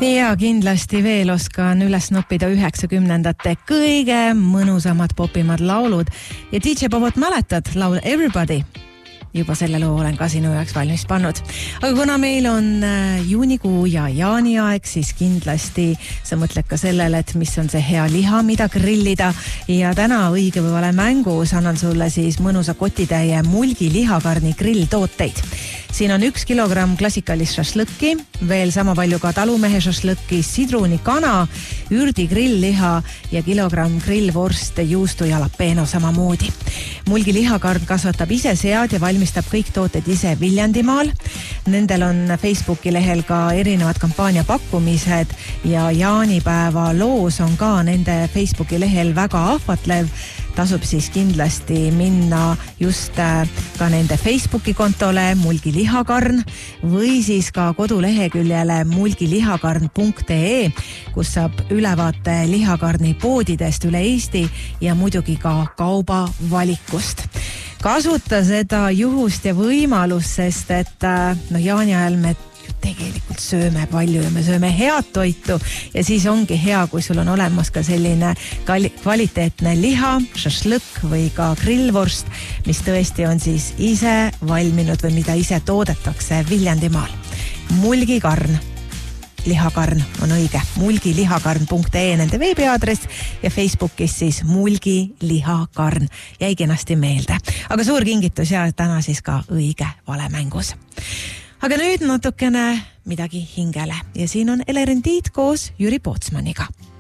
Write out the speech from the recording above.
Ja kindlasti veel oskan üles noppida 90ndate kõige mõnusamad popimad laulud. Ja DJ Bobot mäletad laul Everybody? Juba selle loo olen ka sinu jaoks valmis pannud. Aga kuna meil on juunikuu ja jaaniaeg, siis kindlasti sa mõtled ka sellele, et mis on see hea liha, mida grillida. Ja täna õige vale mängus annan sulle siis mõnusa kotitäie mulgi lihakarni grilltooteid. Siin on 1 kilogramm klassikalist šašlõkki, veel sama palju ka talumehe šašlõkki, sidruni kana, ürdi grillliha ja kilogramm grillvorst, juustu ja jalapeno samamoodi. Mulgi lihakarn kasvatab ise sead ja valmistab kõik tooted ise Viljandimaal. Nendel on Facebooki lehel ka erinevad kampaania pakkumised ja jaanipäeva loos on ka nende Facebooki lehel väga ahvatlev. Tasub siis kindlasti minna just ka nende Facebooki kontole Mulgi lihakarn või siis ka koduleheküljele mulgilihakarn.ee, kus saab ülevaate lihakarni poodidest üle Eesti ja muidugi ka kauba valikust. Kasuta seda juhust ja võimalust, sest et jaani ajal me tegelikult sööme palju ja me sööme head toitu ja siis ongi hea, kui sul on olemas ka selline kvaliteetne liha, šašlõkk või ka grillvorst, mis tõesti on siis ise valminud või mida ise toodetakse Viljandimaal. Mulgikarn, lihakarn on õige, mulgilihakarn.ee nende veebiaadress ja Facebookis siis Mulgi lihakarn. Jäi kenasti meelde. Aga suur kingitus ja täna siis ka õige vale mängus. Aga nüüd natukene midagi hingele ja siin on Elerendiit koos Jüri Pootsmaniga.